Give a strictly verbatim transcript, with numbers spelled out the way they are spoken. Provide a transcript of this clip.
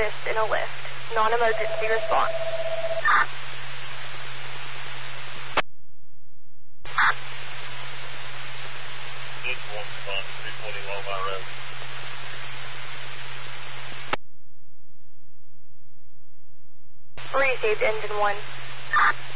assist in a lift. Non-emergency response. Received engine one.